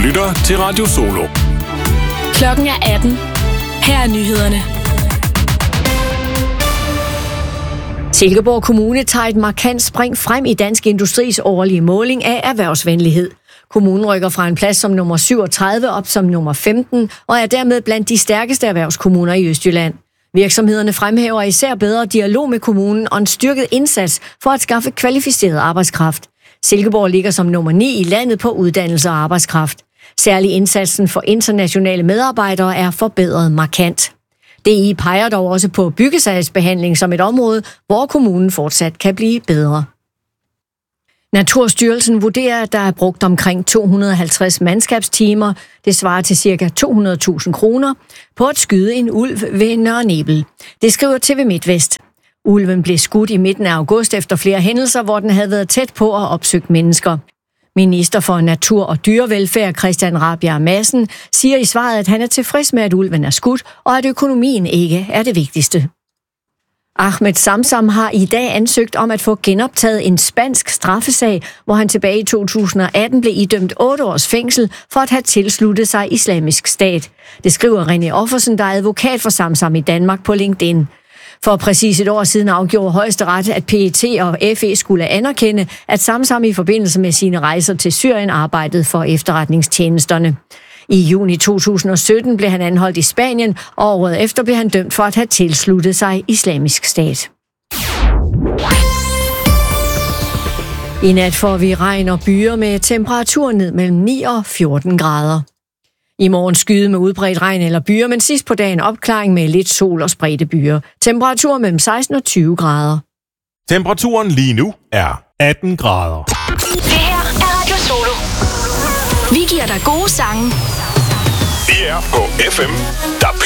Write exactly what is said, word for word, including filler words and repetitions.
lytter til Radio Solo. Klokken er atten. Her er nyhederne. Silkeborg Kommune tager et markant spring frem i Dansk Industris årlige måling af erhvervsvenlighed. Kommunen rykker fra en plads som nummer syvogtredive op som nummer femten og er dermed blandt de stærkeste erhvervskommuner i Østjylland. Virksomhederne fremhæver især bedre dialog med kommunen og en styrket indsats for at skaffe kvalificeret arbejdskraft. Silkeborg ligger som nummer ni i landet på uddannelse og arbejdskraft. Særlig indsatsen for internationale medarbejdere er forbedret markant. D I peger dog også på byggesagsbehandling som et område, hvor kommunen fortsat kan blive bedre. Naturstyrelsen vurderer, at der er brugt omkring to hundrede og halvtreds mandskabstimer, det svarer til ca. to hundrede tusind kroner, på at skyde en ulv ved Nørre Nebel. Det skriver T V Midtvest. Ulven blev skudt i midten af august efter flere hændelser, hvor den havde været tæt på at opsøge mennesker. Minister for Natur og Dyrevelfærd Christian Rabjerg Madsen siger i svaret, at han er tilfreds med, at ulven er skudt, og at økonomien ikke er det vigtigste. Ahmed Samsam har i dag ansøgt om at få genoptaget en spansk straffesag, hvor han tilbage i to tusind og atten blev idømt otte års fængsel for at have tilsluttet sig Islamisk Stat. Det skriver René Offersen, der er advokat for Samsam i Danmark, på LinkedIn. For præcis et år siden afgjorde Højesteret, at P E T og F E skulle anerkende, at Samsam i forbindelse med sine rejser til Syrien arbejdede for efterretningstjenesterne. I juni to tusind og sytten blev han anholdt i Spanien, og året efter blev han dømt for at have tilsluttet sig Islamisk Stat. I nat får vi regn og byer med temperatur ned mellem ni og fjorten grader. I morgen skyde med udbredt regn eller byer, men sidst på dagen opklaring med lidt sol og spredte byer. Temperatur mellem seksten og tyve grader. Temperaturen lige nu er atten grader. Det her er Radio Solo. Vi giver dig gode sange. Vi er på F M, der